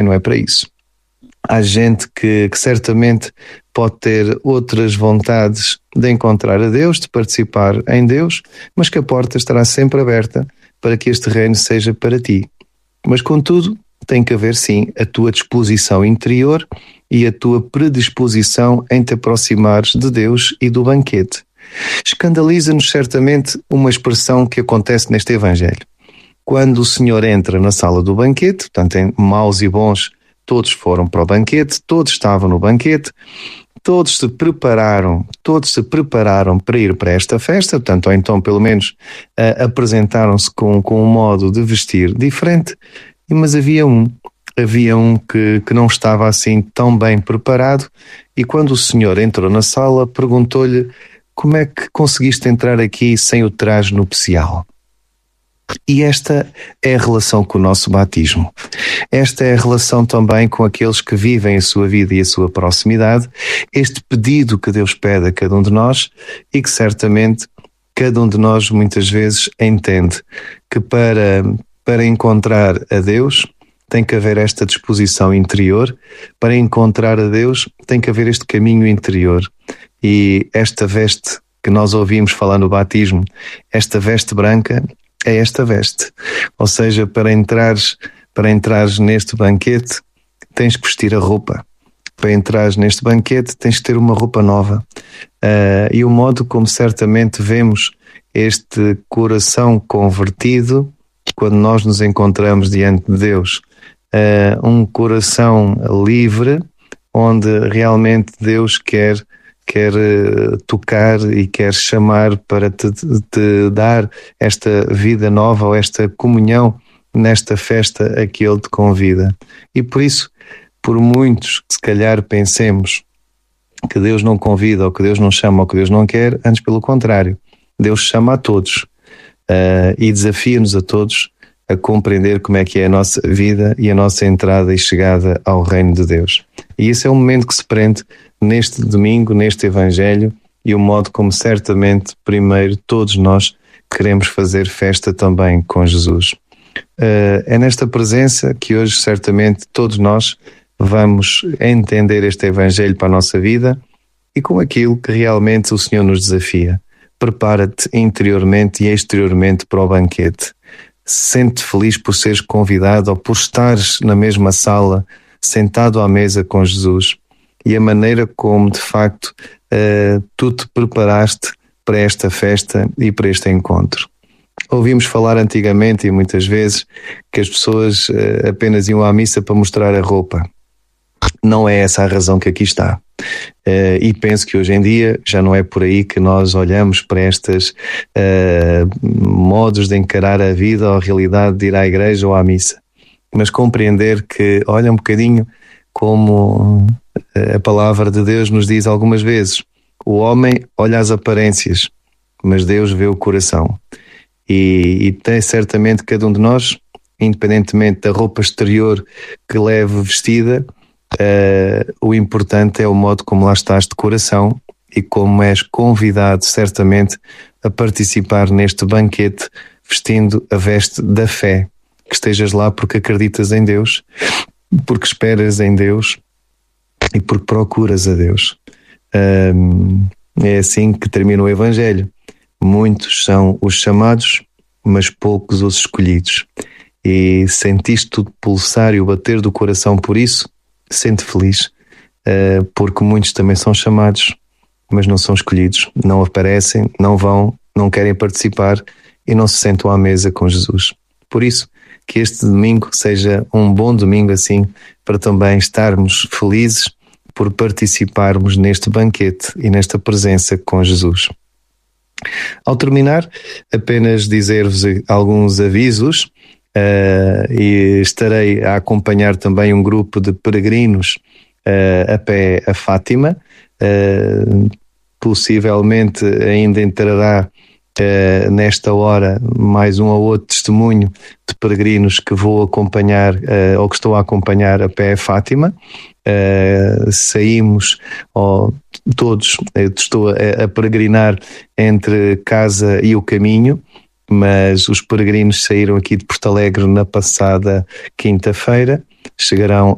não é para isso. Há gente que certamente pode ter outras vontades de encontrar a Deus, de participar em Deus, mas que a porta estará sempre aberta para que este reino seja para ti. Mas, contudo, tem que haver sim a tua disposição interior e a tua predisposição em te aproximares de Deus e do banquete. Escandaliza-nos certamente uma expressão que acontece neste Evangelho. Quando o Senhor entra na sala do banquete, portanto, em maus e bons, todos foram para o banquete, todos estavam no banquete, todos se prepararam para ir para esta festa, portanto, ou então pelo menos apresentaram-se com um modo de vestir diferente, mas havia um que não estava assim tão bem preparado, e quando o Senhor entrou na sala, perguntou-lhe: como é que conseguiste entrar aqui sem o traje nupcial? E esta é a relação com o nosso batismo. Esta é a relação também com aqueles que vivem a sua vida e a sua proximidade, este pedido que Deus pede a cada um de nós e que certamente cada um de nós muitas vezes entende que para encontrar a Deus tem que haver esta disposição interior, para encontrar a Deus tem que haver este caminho interior. E esta veste que nós ouvimos falar no batismo, esta veste branca, é esta veste. Ou seja, para entrares neste banquete, tens que vestir a roupa. Para entrares neste banquete, tens que ter uma roupa nova. E o modo como certamente vemos este coração convertido, quando nós nos encontramos diante de Deus, um coração livre, onde realmente Deus quer tocar e quer chamar para te dar esta vida nova ou esta comunhão nesta festa a que Ele te convida. E por isso, por muitos que se calhar pensemos que Deus não convida, ou que Deus não chama, ou que Deus não quer, antes pelo contrário, Deus chama a todos e desafia-nos a todos a compreender como é que é a nossa vida e a nossa entrada e chegada ao reino de Deus. E esse é o momento que se prende neste domingo, neste Evangelho, e o modo como certamente primeiro todos nós queremos fazer festa também com Jesus. É nesta presença que hoje certamente todos nós vamos entender este Evangelho para a nossa vida e com aquilo que realmente o Senhor nos desafia. Prepara-te interiormente e exteriormente para o banquete. Sente-te feliz por seres convidado ou por estares na mesma sala, sentado à mesa com Jesus. E a maneira como, de facto, tu te preparaste para esta festa e para este encontro. Ouvimos falar antigamente e muitas vezes que as pessoas apenas iam à missa para mostrar a roupa. Não é essa a razão que aqui está. E penso que hoje em dia já não é por aí que nós olhamos para estes modos de encarar a vida ou a realidade de ir à igreja ou à missa. Mas compreender que, olha um bocadinho como a palavra de Deus nos diz algumas vezes, o homem olha as aparências, mas Deus vê o coração. E tem certamente cada um de nós, independentemente da roupa exterior que leve vestida, o importante é o modo como lá estás de coração e como és convidado certamente a participar neste banquete vestindo a veste da fé, que estejas lá porque acreditas em Deus, porque esperas em Deus e porque procuras a Deus. É assim que termina o Evangelho. Muitos são os chamados, mas poucos os escolhidos. E sentiste tudo pulsar e o bater do coração por isso? Sente feliz, porque muitos também são chamados, mas não são escolhidos, não aparecem, não vão, não querem participar e não se sentam à mesa com Jesus. Por isso, que este domingo seja um bom domingo assim, para também estarmos felizes por participarmos neste banquete e nesta presença com Jesus. Ao terminar, apenas dizer-vos alguns avisos. E estarei a acompanhar também um grupo de peregrinos a pé a Fátima. Possivelmente ainda entrará nesta hora mais um ou outro testemunho de peregrinos que vou acompanhar ou que estou a acompanhar a pé a Fátima. Saímos todos, estou a peregrinar entre casa e o caminho, mas os peregrinos saíram aqui de Porto Alegre na passada quinta-feira, chegarão